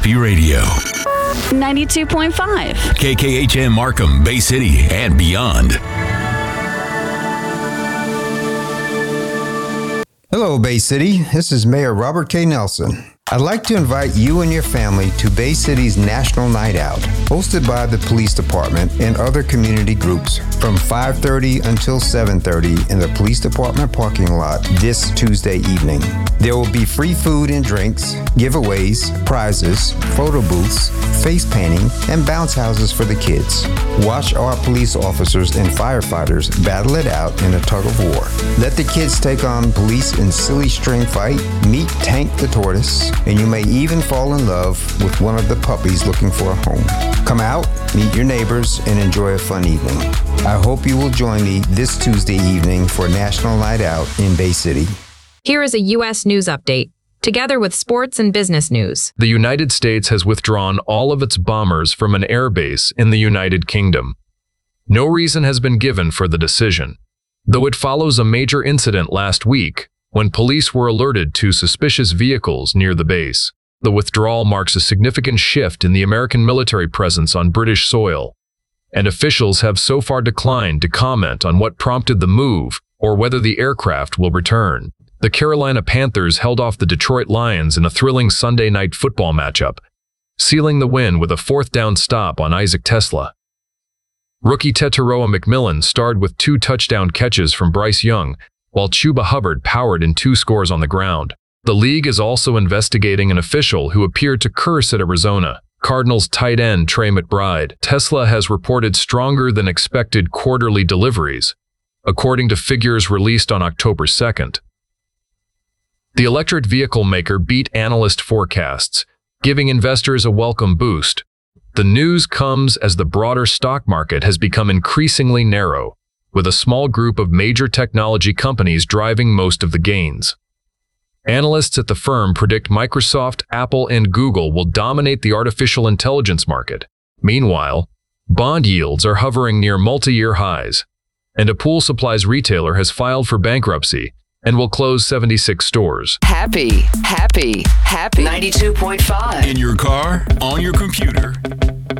Happy Radio. 92.5. KKHM Markham, Bay City, and beyond. Hello, Bay City. This is Mayor Robert K. Nelson. I'd like to invite you and your family to Bay City's National Night Out, hosted by the Police Department and other community groups from 5:30 until 7:30 in the Police Department parking lot this Tuesday evening. There will be free food and drinks, giveaways, prizes, photo booths, face painting, and bounce houses for the kids. Watch our police officers and firefighters battle it out in a tug of war. Let the kids take on police in silly string fight, meet Tank the Tortoise, and you may even fall in love with one of the puppies looking for a home. Come out, meet your neighbors, and enjoy a fun evening. I hope you will join me this Tuesday evening for National Night Out in Bay City. Here is a U.S. news update, together with sports and business news. The United States has withdrawn all of its bombers from an airbase in the United Kingdom. No reason has been given for the decision, though it follows a major incident last week when police were alerted to suspicious vehicles near the base. The withdrawal marks a significant shift in the American military presence on British soil, and officials have so far declined to comment on what prompted the move or whether the aircraft will return. The Carolina Panthers held off the Detroit Lions in a thrilling Sunday night football matchup, sealing the win with a fourth-down stop on Isaac Tesla. Rookie Tetairoa McMillan starred with 2 touchdown catches from Bryce Young, while Chuba Hubbard powered in 2 scores on the ground. The league is also investigating an official who appeared to curse at Arizona Cardinals tight end Trey McBride. Tesla has reported stronger than expected quarterly deliveries, according to figures released on October 2nd. The electric vehicle maker beat analyst forecasts, giving investors a welcome boost. The news comes as the broader stock market has become increasingly narrow, with a small group of major technology companies driving most of the gains. Analysts at the firm predict Microsoft, Apple, and Google will dominate the artificial intelligence market. Meanwhile, bond yields are hovering near multi-year highs, and a pool supplies retailer has filed for bankruptcy and will close 76 stores. Happy 92.5. In your car, on your computer.